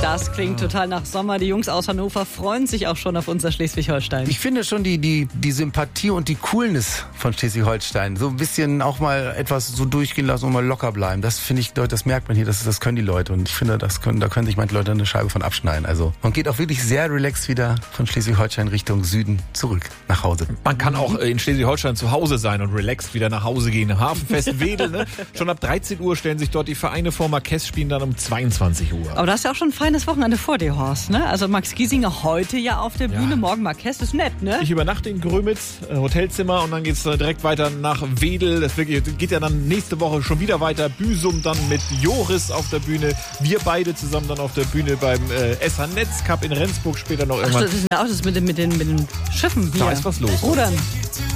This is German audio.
Das klingt total nach Sommer. Die Jungs aus Hannover freuen sich auch schon auf unser Schleswig-Holstein. Ich finde schon die Sympathie und die Coolness von Schleswig-Holstein. So ein bisschen auch mal etwas so durchgehen lassen und mal locker bleiben. Das finde ich, das merkt man hier, das können die Leute. Und ich finde, da können sich manche Leute eine Scheibe von abschneiden. Also man geht auch wirklich sehr relaxed wieder von Schleswig-Holstein Richtung Süden zurück nach Hause. Man kann auch in Schleswig-Holstein zu Hause sein und relaxed wieder nach Hause gehen. Hafenfest Wedel, ne? Schon ab 13 Uhr stellen sich dort die Vereine vor. Marquess spielen dann um 22 Uhr. Aber du hast ja auch schon ein feines Wochenende vor dir, Horst, ne? Also Max Giesinger heute ja auf der Bühne, morgen Marquess, ist nett, ne? Ich übernachte in Grömitz, Hotelzimmer, und dann geht's direkt weiter nach Wedel. Das geht ja dann nächste Woche schon wieder weiter. Büsum dann mit Joris auf der Bühne. Wir beide zusammen dann auf der Bühne beim SH Netz Cup in Rendsburg später noch irgendwann. Ach, das ist mit den Schiffen hier. Da ist was los. Rudern.